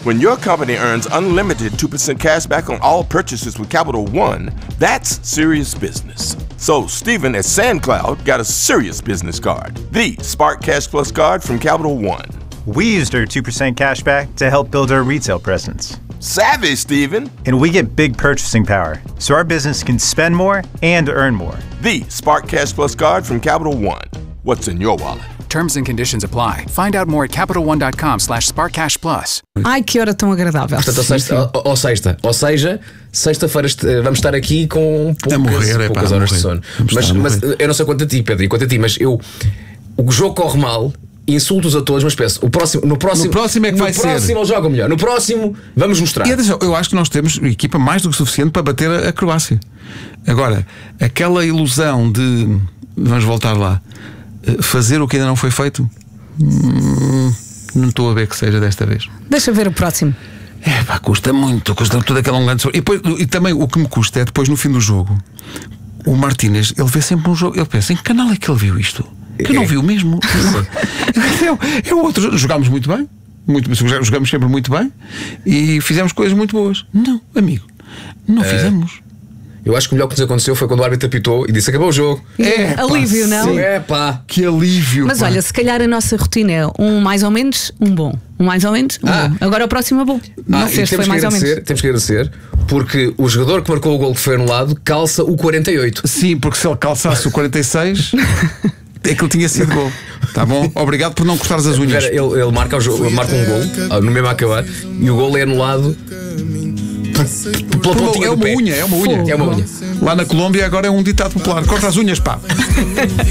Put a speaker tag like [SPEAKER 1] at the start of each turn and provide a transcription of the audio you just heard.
[SPEAKER 1] When your company earns unlimited 2% cash back on all purchases with Capital One, that's serious business. So Stephen at SandCloud got a serious business card, the Spark Cash Plus card from Capital One.
[SPEAKER 2] We used our 2% cash back to help build our retail presence.
[SPEAKER 1] Savvy, Stephen.
[SPEAKER 2] And we get big purchasing power, so our business can spend more and earn more.
[SPEAKER 1] The Spark Cash Plus card from Capital One. What's in your wallet?
[SPEAKER 3] Terms and conditions apply. Find out more at CapitalOne.com/SparkCashPlus.
[SPEAKER 4] Ai, que hora tão agradável.
[SPEAKER 5] Portanto, ou seja, sexta-feira vamos estar aqui com poucas horas de sono. Mas eu não sei quanto a ti, Pedro, e quanto a ti, mas o jogo corre mal, insultos a todos, mas penso, no próximo é que vai ser. No próximo eles jogam melhor. No próximo vamos mostrar.
[SPEAKER 6] E atenção, eu acho que nós temos equipa mais do que suficiente para bater a Croácia. Agora, aquela ilusão de vamos voltar lá, fazer o que ainda não foi feito, não estou a ver que seja desta vez.
[SPEAKER 4] Deixa ver o próximo.
[SPEAKER 6] Custa muito, custa todo aquele grande. E também o que me custa é depois no fim do jogo, o Martínez, ele vê sempre um jogo, ele pensa, em que canal é que ele viu isto? Que não viu mesmo. É outro. Jogámos muito bem, jogamos sempre muito bem e fizemos coisas muito boas. Não, amigo, não fizemos.
[SPEAKER 5] Eu acho que o melhor que nos aconteceu foi quando o árbitro apitou e disse acabou o jogo.
[SPEAKER 4] Alívio, não?
[SPEAKER 5] Sim.
[SPEAKER 6] Que alívio.
[SPEAKER 4] Mas olha, se calhar a nossa rotina é um mais ou menos, um bom. Um mais ou menos, um bom. Agora o próximo é bom. Não fez, foi mais ou menos.
[SPEAKER 5] Temos que agradecer, porque o jogador que marcou o gol que foi anulado calça o 48.
[SPEAKER 6] Sim, porque se ele calçasse o 46 é que ele tinha sido gol. Tá bom? Obrigado por não cortares as unhas.
[SPEAKER 5] Ele marca um gol no mesmo a acabar e o gol é anulado pela pontinha do pé.
[SPEAKER 6] É uma unha.
[SPEAKER 5] É uma unha.
[SPEAKER 6] Lá na Colômbia agora é um ditado popular: corta as unhas, pá.